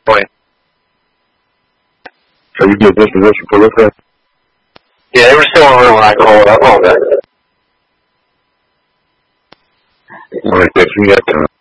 point. So you get disposition for this thing? Yeah, they were still on when I called up all that. All right, yes, we got time.